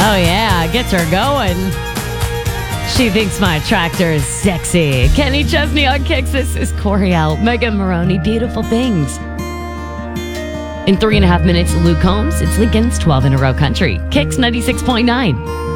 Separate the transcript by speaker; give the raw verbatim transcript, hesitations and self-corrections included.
Speaker 1: Oh, yeah, gets her going. She thinks my tractor is sexy. Kenny Chesney on Kicks. This is Coriel, Megan Maroney, Beautiful Things. In three and a half minutes, Luke Combs. It's Lincoln's twelve in a row country. Kicks ninety-six point nine.